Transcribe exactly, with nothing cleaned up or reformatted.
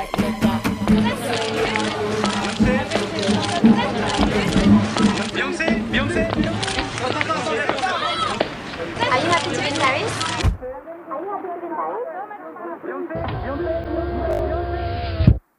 Beyoncé, Beyoncé. Are you happy to be in Paris? Beyoncé, Beyoncé.